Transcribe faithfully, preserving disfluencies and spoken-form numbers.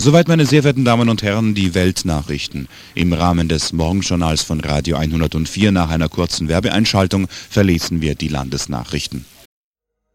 Soweit, meine sehr verehrten Damen und Herren, die Weltnachrichten. Im Rahmen des Morgenjournals von Radio hundertvier nach einer kurzen Werbeeinschaltung verlesen wir die Landesnachrichten.